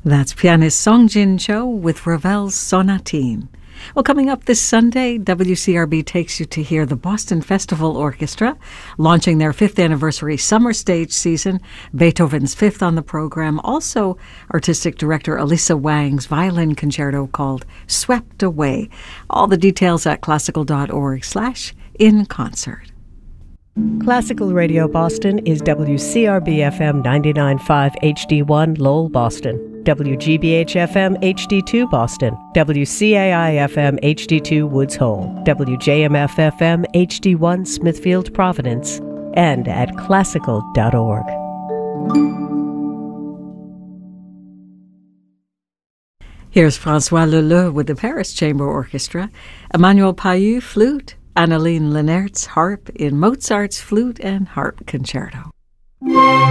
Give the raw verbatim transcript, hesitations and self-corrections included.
That's pianist Song Jin Cho with Ravel's Sonatine. Well, coming up this Sunday, W C R B takes you to hear the Boston Festival Orchestra launching their fifth anniversary summer stage season, Beethoven's Fifth on the program. Also, artistic director Elisa Wang's violin concerto called Swept Away. All the details at classical.org slash in concert. Classical Radio Boston is W C R B F M ninety-nine point five H D one Lowell, Boston, W G B H F M H D two Boston, W C A I F M H D two Woods Hole, W J M F F M H D one Smithfield, Providence, and at classical dot org. Here's François Leleu with the Paris Chamber Orchestra, Emmanuel Payou, flute, Anneline Lennertz, harp in Mozart's Flute and Harp Concerto.